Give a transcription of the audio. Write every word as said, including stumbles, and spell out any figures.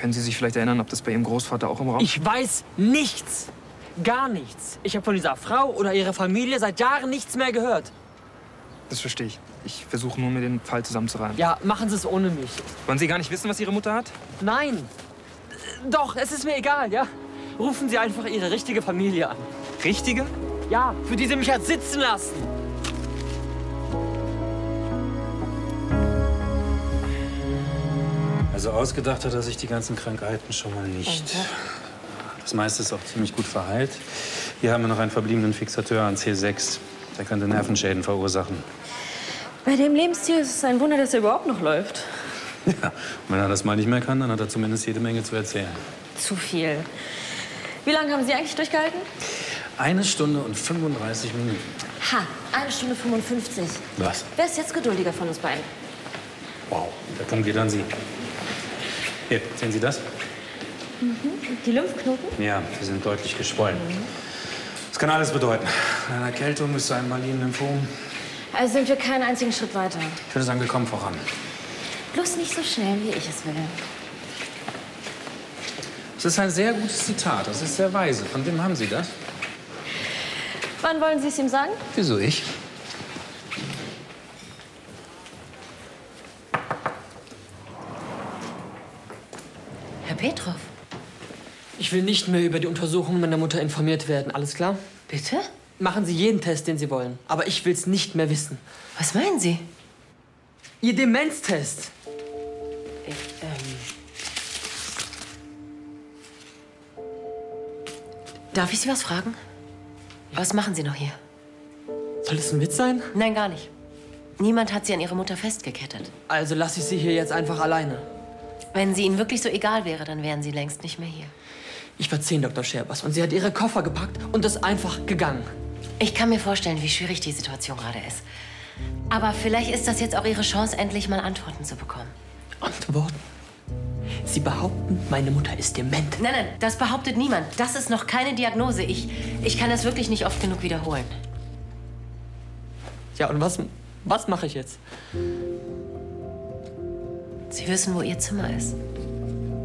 Können Sie sich vielleicht erinnern, ob das bei Ihrem Großvater auch im Raum... Ich weiß nichts. Gar nichts. Ich habe von dieser Frau oder ihrer Familie seit Jahren nichts mehr gehört. Das verstehe ich. Ich versuche nur, mir den Fall zusammenzureimen. Ja, machen Sie es ohne mich. Wollen Sie gar nicht wissen, was Ihre Mutter hat? Nein. Doch, es ist mir egal, ja? Rufen Sie einfach Ihre richtige Familie an. Richtige? Ja, für die Sie mich hat sitzen lassen. Also ausgedacht hat er sich die ganzen Krankheiten schon mal nicht. Das meiste ist auch ziemlich gut verheilt. Hier haben wir noch einen verbliebenen Fixateur an C sechs. Der könnte Nervenschäden verursachen. Bei dem Lebensstil ist es ein Wunder, dass er überhaupt noch läuft. Ja, und wenn er das mal nicht mehr kann, dann hat er zumindest jede Menge zu erzählen. Zu viel. Wie lange haben Sie eigentlich durchgehalten? Eine Stunde und fünfunddreißig Minuten. Ha, eine Stunde fünfundfünfzig. Was? Wer ist jetzt geduldiger von uns beiden? Wow, der Punkt geht an Sie. Hier, sehen Sie das? Mhm. Die Lymphknoten? Ja, die sind deutlich geschwollen. Mhm. Das kann alles bedeuten. Eine Erkältung bis zu einem malignen Lymphom. Also sind wir keinen einzigen Schritt weiter. Ich würde sagen, wir kommen voran. Bloß nicht so schnell, wie ich es will. Das ist ein sehr gutes Zitat. Das ist sehr weise. Von wem haben Sie das? Wann wollen Sie es ihm sagen? Wieso ich? Herr Petrov. Ich will nicht mehr über die Untersuchung meiner Mutter informiert werden. Alles klar? Bitte? Machen Sie jeden Test, den Sie wollen. Aber ich will's nicht mehr wissen. Was meinen Sie? Ihr Demenztest. Ich, ähm... Darf ich Sie was fragen? Was machen Sie noch hier? Soll das ein Witz sein? Nein, gar nicht. Niemand hat Sie an Ihre Mutter festgekettet. Also lasse ich Sie hier jetzt einfach alleine. Wenn sie Ihnen wirklich so egal wäre, dann wären Sie längst nicht mehr hier. Ich war zehn, Doktor Scherbas, und sie hat ihre Koffer gepackt und ist einfach gegangen. Ich kann mir vorstellen, wie schwierig die Situation gerade ist. Aber vielleicht ist das jetzt auch Ihre Chance, endlich mal Antworten zu bekommen. Antworten? Sie behaupten, meine Mutter ist dement. Nein, nein, das behauptet niemand. Das ist noch keine Diagnose. Ich, ich kann das wirklich nicht oft genug wiederholen. Ja, und was, was mache ich jetzt? Sie wissen, wo Ihr Zimmer ist.